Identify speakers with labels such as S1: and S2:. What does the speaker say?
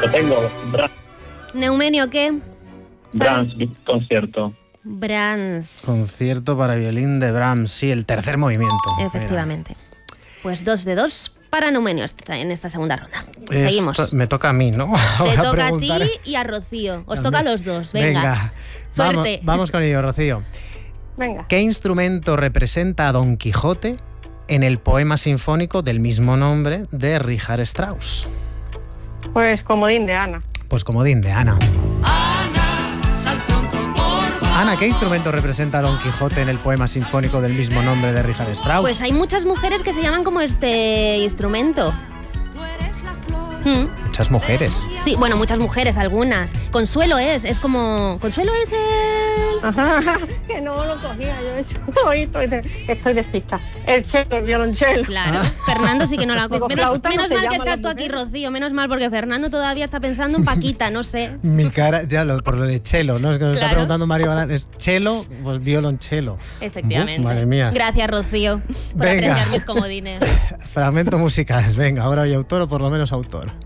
S1: Lo tengo.
S2: ¿Neumenio qué?
S1: Brahms, concierto.
S2: Brahms.
S3: Concierto para violín de Brahms, sí, el tercer movimiento.
S2: Efectivamente. Pues 2 de 2 para Neumenio en esta segunda ronda. Seguimos.
S3: Me toca a mí, ¿no?
S2: Te toca a ti y a Rocío. Os toca a los dos. Venga. Suerte.
S3: Vamos con ello, Rocío.
S4: Venga.
S3: ¿Qué instrumento representa a Don Quijote en el poema sinfónico del mismo nombre de Richard Strauss?
S4: Pues comodín de Ana.
S3: Pues comodín de Ana. Ana, ¿qué instrumento representa a Don Quijote en el poema sinfónico del mismo nombre de Richard Strauss?
S2: Pues hay muchas mujeres que se llaman como este instrumento.
S3: Muchas mujeres.
S2: Sí, bueno, muchas mujeres, algunas. Consuelo es como... Consuelo es el...
S4: Ajá, que no lo cogía yo. Estoy despista. El cello, el violonchelo.
S2: Claro, Fernando sí que no la coge. Menos
S4: no
S2: mal que estás tú aquí, Rocío. Menos mal, porque Fernando todavía está pensando en Paquita, no sé.
S3: Mi cara, ya por lo de chelo, ¿no? Es que nos está preguntando Mario Galán. ¿Es chelo? Pues violonchelo.
S2: Efectivamente.
S3: Uf, madre mía.
S2: Gracias, Rocío, por apreciar mis comodines.
S3: Fragmento musical. Venga, ahora hay autor o por lo menos autor.